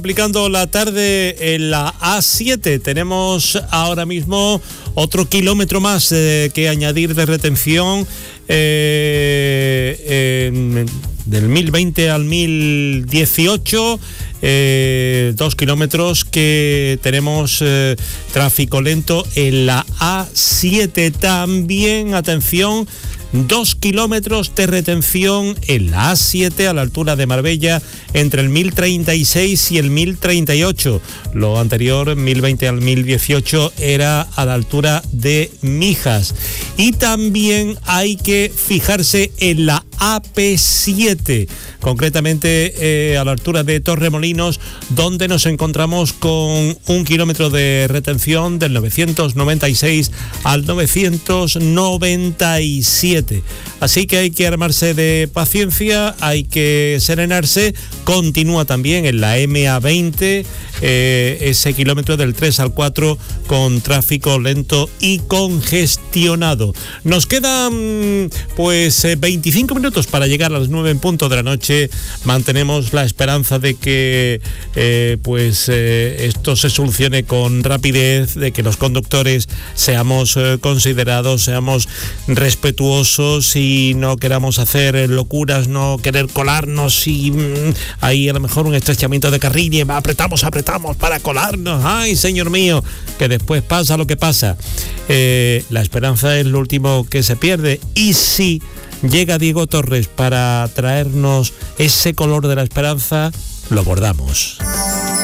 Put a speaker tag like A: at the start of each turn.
A: Aplicando la tarde en la A7, tenemos ahora mismo otro kilómetro más que añadir de retención del 1020 al 1018, 2 kilómetros que tenemos tráfico lento en la A7 también, atención. 2 kilómetros de retención en la A7 a la altura de Marbella entre el 1036 y el 1038. Lo anterior, 1020 al 1018, era a la altura de Mijas. Y también hay que fijarse en la AP7, concretamente a la altura de Torremolinos, donde nos encontramos con 1 kilómetro de retención del 996 al 997. Así que hay que armarse de paciencia, hay que serenarse. Continúa también en la MA20 ese kilómetro del 3 al 4 con tráfico lento y congestionado. Nos quedan 25 minutos para llegar a las 9 en punto de la noche. Mantenemos la esperanza de que esto se solucione con rapidez, de que los conductores seamos considerados, seamos respetuosos y no queramos hacer locuras, no querer colarnos y hay a lo mejor un estrechamiento de carril y apretamos para colarnos. Ay, señor mío, que después pasa lo que pasa. La esperanza es lo último que se pierde, y si llega Diego Torres para traernos ese color de la esperanza, lo bordamos.